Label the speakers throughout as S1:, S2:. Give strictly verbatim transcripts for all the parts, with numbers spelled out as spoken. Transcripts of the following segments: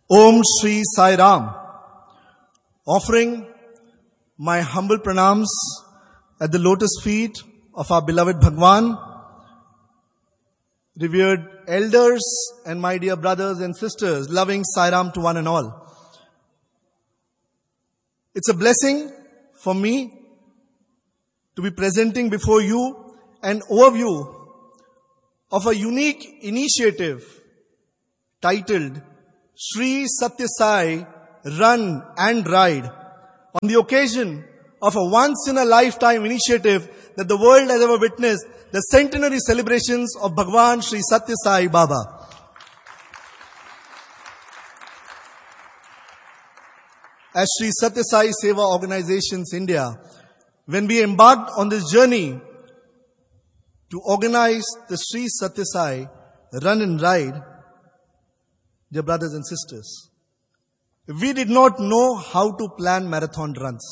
S1: Om Shri Sai Ram. Offering my humble pranams at the lotus feet of our beloved Bhagwan, revered elders and my dear brothers and sisters, loving Sai Ram to one and all. It's a blessing for me to be presenting before you an overview of a unique initiative titled Sri Satya Sai Run and Ride on the occasion of a once-in-a-lifetime initiative that the world has ever witnessed, the centenary celebrations of Bhagwan Sri Satya Sai Baba. As Sri Satya Sai Seva Organizations India, when we embarked on this journey to organize the Sri Satya Sai Run and Ride, dear brothers and sisters, we did not know how to plan marathon runs.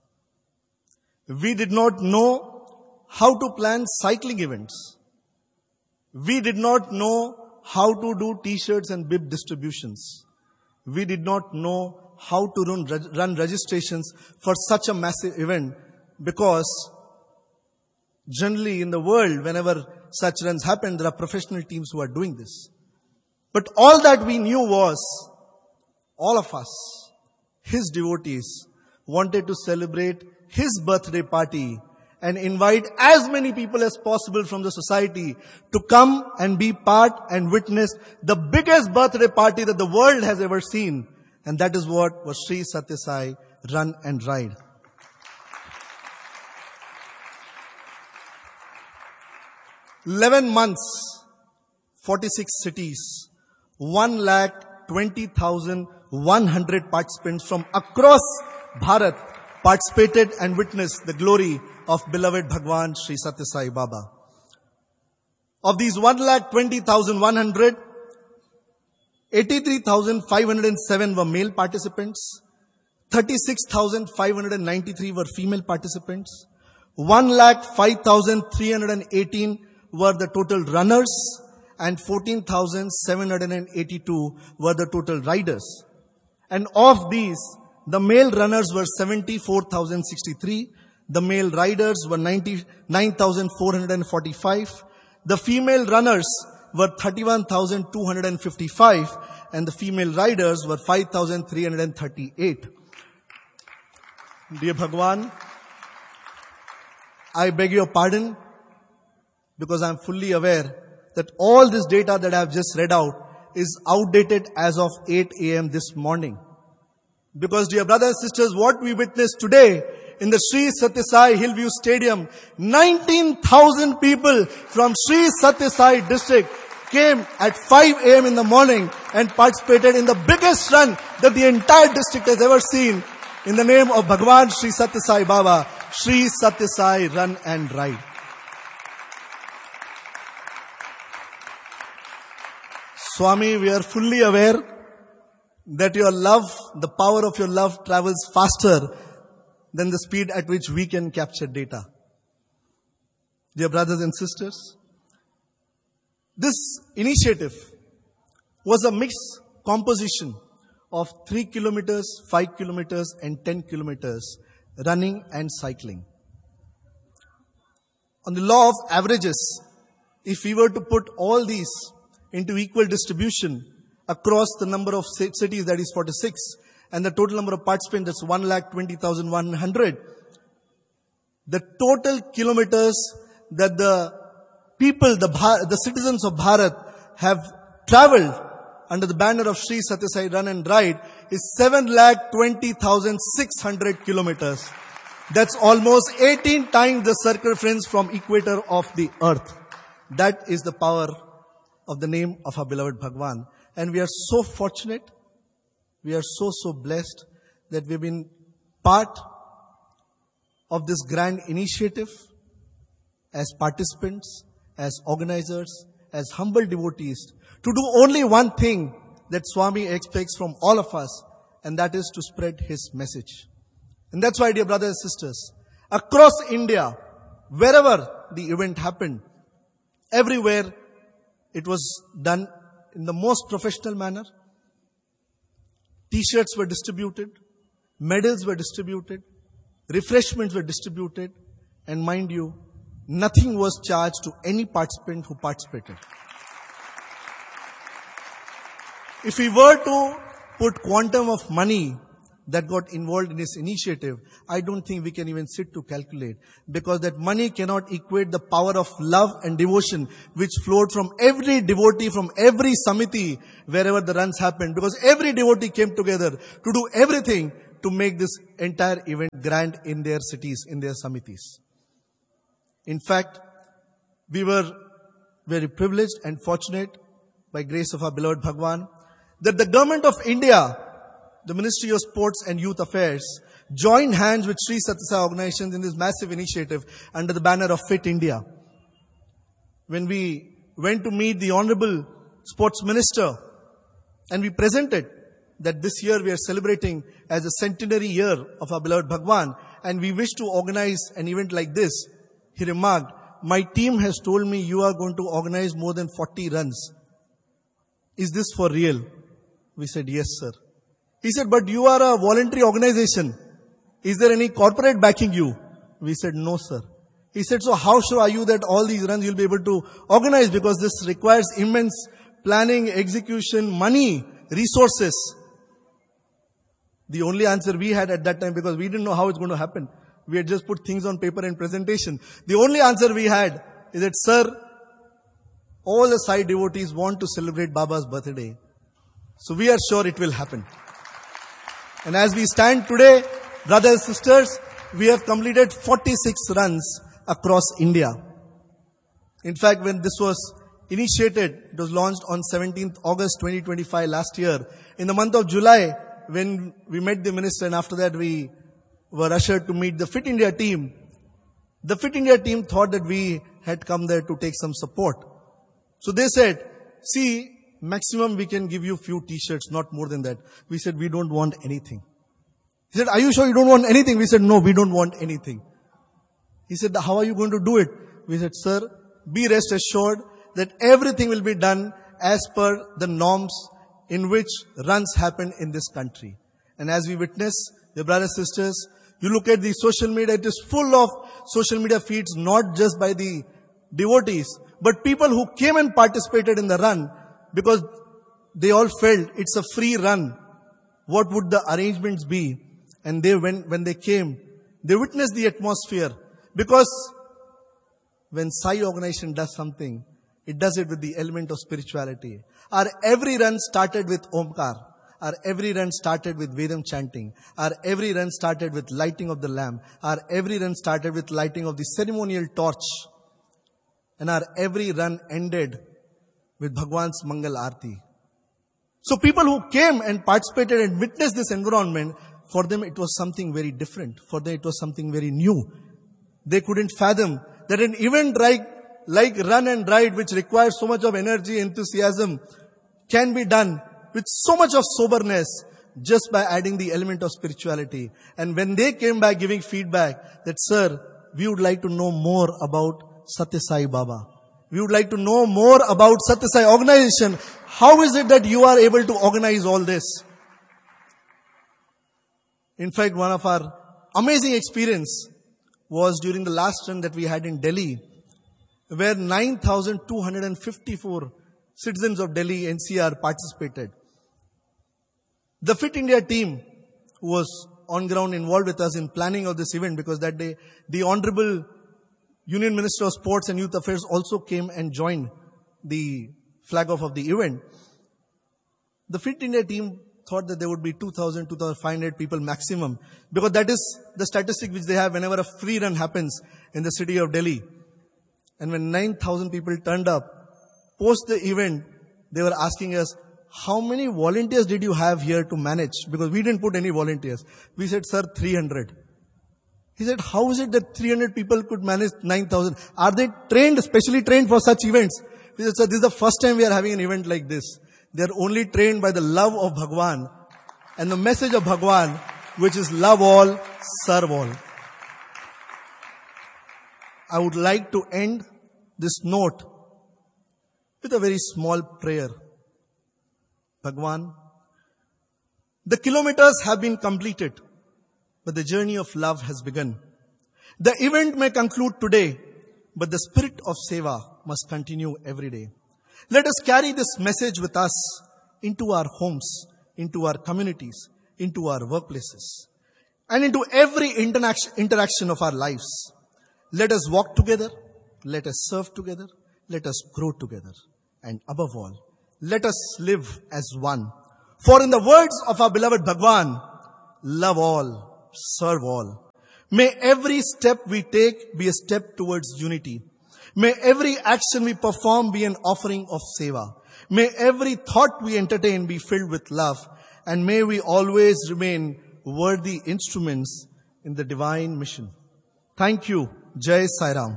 S1: We did not know how to plan cycling events. We did not know how to do t-shirts and bib distributions. We did not know how to run, run registrations for such a massive event, because generally in the world, whenever such runs happen, there are professional teams who are doing this. But all that we knew was, all of us, his devotees, wanted to celebrate his birthday party and invite as many people as possible from the society to come and be part and witness the biggest birthday party that the world has ever seen. And that is what was Sri Satya Sai Run and Ride. Eleven months, forty-six cities, one lakh twenty thousand one hundred participants from across Bharat participated and witnessed the glory of beloved Bhagwan Sri Satya Sai Baba. Of these one lakh twenty thousand one hundred, eighty-three thousand five hundred seven were male participants, thirty-six thousand five hundred ninety-three were female participants, one lakh five thousand three hundred eighteen were the total runners, and fourteen thousand seven hundred eighty-two were the total riders. And of these, the male runners were seventy-four thousand sixty-three, the male riders were ninety-nine thousand four hundred forty-five, the female runners were thirty-one thousand two hundred fifty-five, and the female riders were five thousand three hundred thirty-eight. Dear Bhagwan, I beg your pardon, because I am fully aware that all this data that I have just read out is outdated as of eight a.m. this morning. Because, dear brothers and sisters, what we witnessed today in the Sri Satya Sai Hillview Stadium, nineteen thousand people from Sri Satya Sai district came at five a.m. in the morning and participated in the biggest run that the entire district has ever seen in the name of Bhagwan Sri Satya Sai Baba, Sri Satya Sai Run and Ride. Swami, we are fully aware that your love, the power of your love travels faster than the speed at which we can capture data. Dear brothers and sisters, this initiative was a mixed composition of three kilometers, five kilometers and ten kilometers running and cycling. On the law of averages, if we were to put all these into equal distribution across the number of cities, that is forty-six, and the total number of participants, that's one lakh twenty thousand one hundred. The total kilometers that the people, the, the citizens of Bharat have traveled under the banner of Sri Satya Sai Run and Ride is seven lakh twenty thousand six hundred kilometers. That's almost eighteen times the circumference from equator of the earth. That is the power of the name of our beloved Bhagwan. And we are so fortunate, we are so, so blessed that we've been part of this grand initiative as participants, as organizers, as humble devotees, to do only one thing that Swami expects from all of us, and that is to spread his message. And that's why, dear brothers and sisters, across India, wherever the event happened, everywhere it was done in the most professional manner. T-shirts were distributed, medals were distributed, refreshments were distributed, and mind you, nothing was charged to any participant who participated. If we were to put quantum of money that got involved in this initiative, I don't think we can even sit to calculate, because that money cannot equate the power of love and devotion which flowed from every devotee, from every samiti, wherever the runs happened, because every devotee came together to do everything to make this entire event grand in their cities, in their samitis. In fact, we were very privileged and fortunate, by grace of our beloved Bhagwan, that the government of India, the Ministry of Sports and Youth Affairs, joined hands with Sri Sathya Sai organizations in this massive initiative under the banner of Fit India. When we went to meet the Honorable Sports Minister and we presented that this year we are celebrating as a centenary year of our beloved Bhagwan and we wish to organize an event like this, he remarked, "My team has told me you are going to organize more than forty runs. Is this for real?" We said, "Yes, sir." He said, "But you are a voluntary organization. Is there any corporate backing you?" We said, "No, sir." He said, "So how sure are you that all these runs you'll be able to organize? Because this requires immense planning, execution, money, resources." The only answer we had at that time, because we didn't know how it's going to happen, we had just put things on paper and presentation. The only answer we had is that, "Sir, all the Sai devotees want to celebrate Baba's birthday. So we are sure it will happen." And as we stand today, brothers and sisters, we have completed forty-six runs across India. In fact, when this was initiated, it was launched on seventeenth August twenty twenty-five last year. In the month of July, when we met the minister and after that we were ushered to meet the Fit India team, the Fit India team thought that we had come there to take some support. So they said, "See, maximum we can give you few t-shirts, not more than that." We said, "We don't want anything." He said, "Are you sure you don't want anything?" We said, "No, we don't want anything." He said, "How are you going to do it?" We said, "Sir, be rest assured that everything will be done as per the norms in which runs happen in this country." And as we witness, the brothers and sisters, you look at the social media, it is full of social media feeds, not just by the devotees, but people who came and participated in the run, because they all felt it's a free run. What would the arrangements be? And they, when, when they came, they witnessed the atmosphere. Because when Sai organization does something, it does it with the element of spirituality. Our every run started with Omkar. Our every run started with Vedam chanting. Our every run started with lighting of the lamp. Our every run started with lighting of the ceremonial torch. And our every run ended with Bhagwan's Mangal Aarti. So people who came and participated and witnessed this environment, for them it was something very different. For them it was something very new. They couldn't fathom that an event like, like run and ride, which requires so much of energy, enthusiasm, can be done with so much of soberness just by adding the element of spirituality. And when they came back giving feedback that, "Sir, we would like to know more about Satya Sai Baba. We would like to know more about Satya Sai organization. How is it that you are able to organize all this?" In fact, one of our amazing experience was during the last run that we had in Delhi, where nine thousand two hundred fifty-four citizens of Delhi N C R participated. The Fit India team, who was on ground involved with us in planning of this event, because that day the Honorable Union Minister of Sports and Youth Affairs also came and joined the flag off of the event. The Fit India team thought that there would be two thousand, two thousand five hundred people maximum, because that is the statistic which they have whenever a free run happens in the city of Delhi. And when nine thousand people turned up, post the event, they were asking us, "How many volunteers did you have here to manage?" Because we didn't put any volunteers. We said, "Sir, three hundred. He said, "How is it that three hundred people could manage nine thousand? Are they trained, specially trained for such events?" We said, "Sir, this is the first time we are having an event like this. They are only trained by the love of Bhagwan and the message of Bhagwan, which is love all, serve all." I would like to end this note with a very small prayer. Bhagwan, The kilometers have been completed, but the journey of love has begun. The event may conclude today, but the spirit of Seva must continue every day. Let us carry this message with us into our homes, into our communities, into our workplaces, and into every interaction of our lives. Let us walk together. Let us serve together. Let us grow together. And above all, let us live as one. For in the words of our beloved Bhagwan, love all, serve all. May every step we take be a step towards unity. May every action we perform be an offering of seva. May every thought we entertain be filled with love. And may we always remain worthy instruments in the divine mission. Thank you. Jai Sai Ram.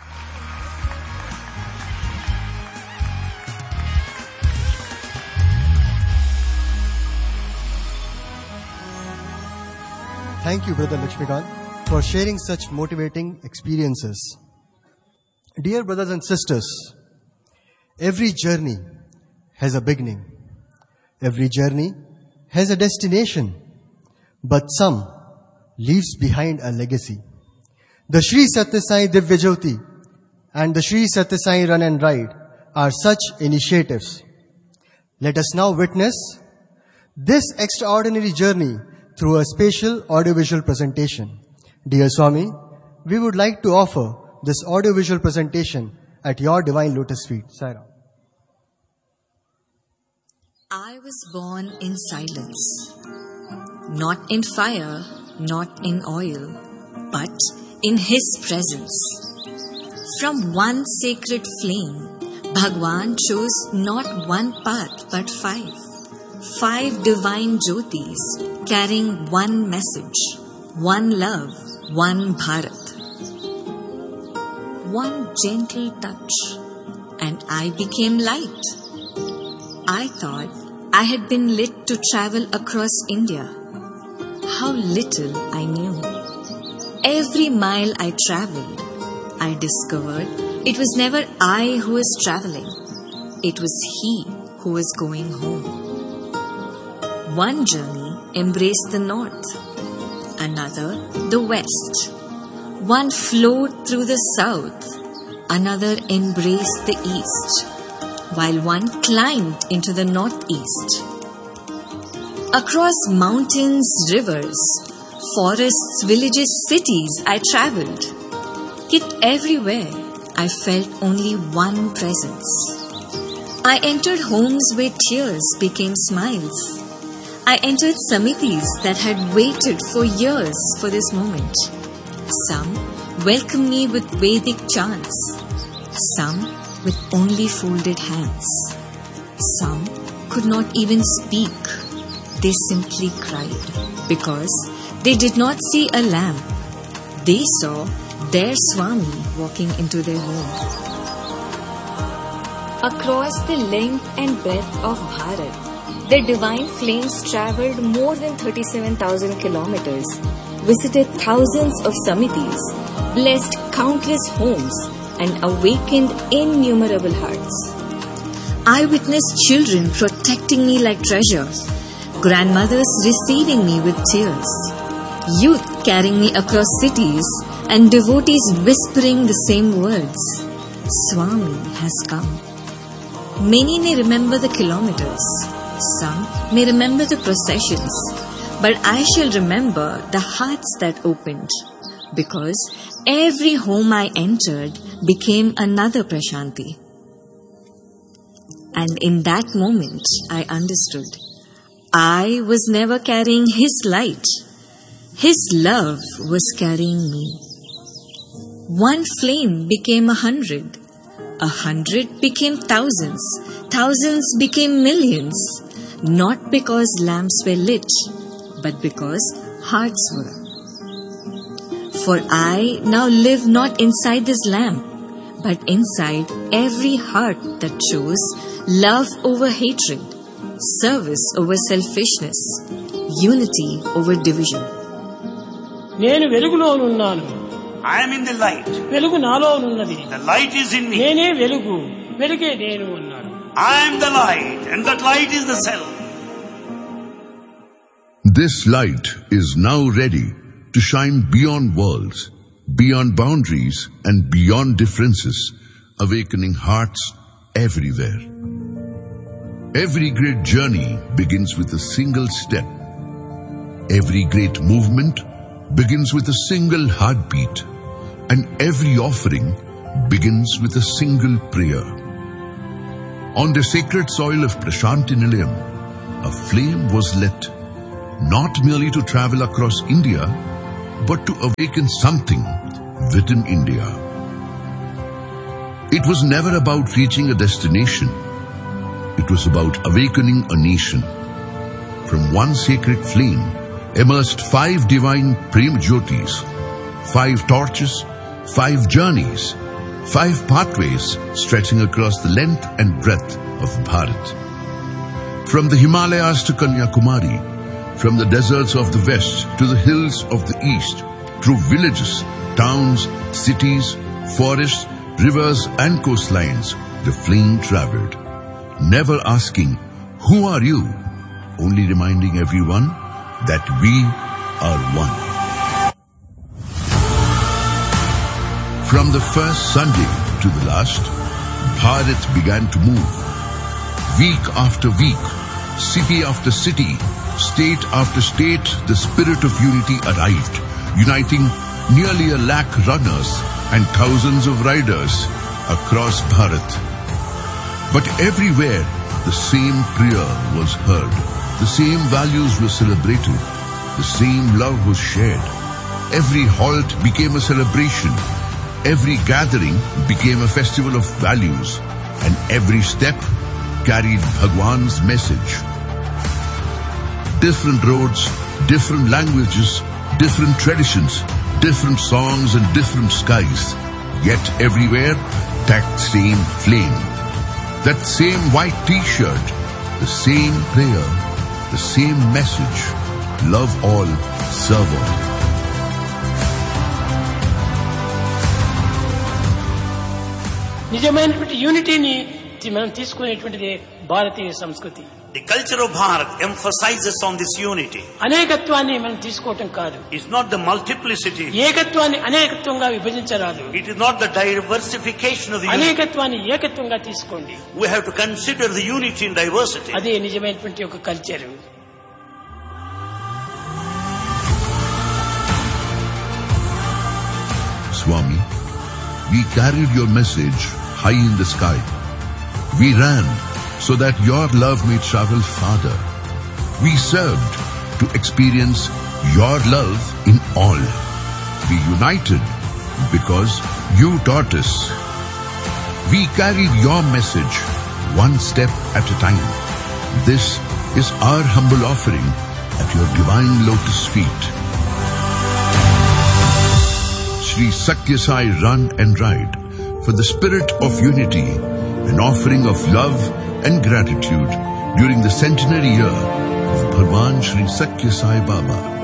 S2: Thank you, Brother Lakshmikant, for sharing such motivating experiences. Dear brothers and sisters, every journey has a beginning. Every journey has a destination. But some leaves behind a legacy. The Sri Satya Sai Divya Jyoti and the Sri Satya Sai Run and Ride are such initiatives. Let us now witness this extraordinary journey through a special audiovisual presentation. Dear Swami, we would like to offer this audiovisual presentation at your divine lotus feet. Sai Ram.
S3: I was born in silence, not in fire, not in oil, but in His presence. From one sacred flame, Bhagwan chose not one path but five. Five divine jyotis carrying one message, one love, one Bharat. One gentle touch and I became light. I thought I had been lit to travel across India. How little I knew. Every mile I traveled, I discovered it was never I who was traveling. It was He who was going home. One journey embraced the north, another the west. One flowed through the south, another embraced the east, while one climbed into the northeast. Across mountains, rivers, forests, villages, cities, I travelled. Yet everywhere I felt only one presence. I entered homes where tears became smiles. I entered samitis that had waited for years for this moment. Some welcomed me with Vedic chants. Some with only folded hands. Some could not even speak. They simply cried because they did not see a lamp. They saw their Swami walking into their home. Across the length and breadth of Bharat, the divine flames travelled more than thirty-seven thousand kilometers, visited thousands of samitis, blessed countless homes, and awakened innumerable hearts. I witnessed children protecting me like treasures, grandmothers receiving me with tears, youth carrying me across cities, and devotees whispering the same words. Swami has come. Many may remember the kilometers, some may remember the processions, but I shall remember the hearts that opened, because every home I entered became another Prashanti. And in that moment, I understood. I was never carrying His light. His love was carrying me. One flame became a hundred. A hundred became thousands. Thousands became millions. Not because lamps were lit, but because hearts were. For I now live not inside this lamp, but inside every heart that chose love over hatred, service over selfishness, unity over division.
S4: నేను వెలుగులో ఉన్నాను.
S5: I am in the light.
S4: వెలుగు నాలో ఉన్నది.
S5: The light is in me.
S4: నేనే వెలుగు, వెలుగే నేను అన్నాను.
S5: I am the light, and that light is the self.
S6: This light is now ready to shine beyond worlds, beyond boundaries and beyond differences, awakening hearts everywhere. Every great journey begins with a single step. Every great movement begins with a single heartbeat, and every offering begins with a single prayer. On the sacred soil of Prashanti Nilayam, a flame was lit, not merely to travel across India, but to awaken something within India. It was never about reaching a destination. It was about awakening a nation. From one sacred flame emerged five divine Prem Jyotis, five torches, five journeys, five pathways stretching across the length and breadth of Bharat. From the Himalayas to Kanyakumari, from the deserts of the west to the hills of the east, through villages, towns, cities, forests, rivers and coastlines, the flame traveled, never asking, "Who are you?" only reminding everyone that we are one. From the first Sunday to the last, Bharat began to move. Week after week, city after city, state after state, the spirit of unity arrived, uniting nearly a lakh runners and thousands of riders across Bharat. But everywhere, the same prayer was heard, the same values were celebrated, the same love was shared. Every halt became a celebration, every gathering became a festival of values, and every step carried Bhagwan's message. Different roads, different languages, different traditions, different songs and different skies, yet everywhere that same flame, that same white t-shirt, the same prayer, the same message, love all, serve all.
S4: నిజమైనటువంటి యూనిటీని మనం తీసుకునేటువంటిది భారతీయ సంస్కృతి.
S5: The culture of Bharat emphasizes on this unity.
S4: అనేకత్వాన్ని మనం తీసుకోవటం కాదు.
S5: It's not the multiplicity.
S4: ఏకత్వాన్ని అనేకత్వంగా విభజించరాదు.
S5: It is not the diversification of the unity.
S4: అనేకత్వాన్ని ఏకత్వంగా తీసుకోండి.
S5: We have to consider the unity in diversity.
S4: అదే నిజమైనటువంటి ఒక culture.
S6: Swami, we carried your message high in the sky. We ran so that your love may travel farther. We served to experience your love in all. We united because you taught us. We carried your message one step at a time. This is our humble offering at your divine lotus feet. Shri Satya Sai Run and Ride for the spirit of unity, an offering of love and gratitude during the centenary year of Bhagwan Shri Satya Sai Baba.